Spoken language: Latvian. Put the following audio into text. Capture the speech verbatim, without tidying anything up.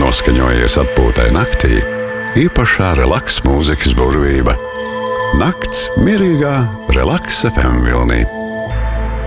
Noskaņojies atpūtai naktī, īpašā relaks mūzikas burvība. Nakts mierīgā Relaks F M vilnī.